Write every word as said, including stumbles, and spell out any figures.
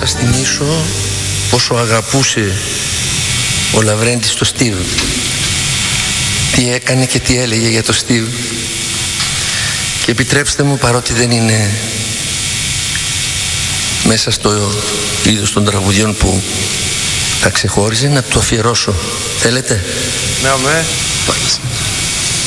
σας θυμίσω πόσο αγαπούσε ο Λαβρέντης το Στίβ. Τι έκανε και τι έλεγε για το Στίβ. Και επιτρέψτε μου, παρότι δεν είναι μέσα στο είδος των τραγουδιών που τα ξεχώριζε, να του αφιερώσω. Θέλετε? Ναι, αμέ.